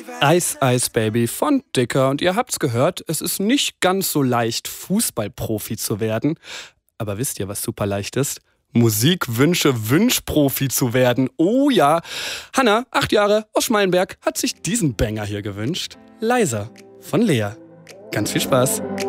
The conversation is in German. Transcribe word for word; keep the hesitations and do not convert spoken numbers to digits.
Ice Ice Baby von Dicker. Und ihr habt's gehört, es ist nicht ganz so leicht, Fußballprofi zu werden. Aber wisst ihr, was super leicht ist? Musikwünsche Wünschprofi zu werden. Oh ja. Hanna, acht Jahre, aus Schmalenberg, hat sich diesen Banger hier gewünscht. Leiser von Lea. Ganz viel Spaß.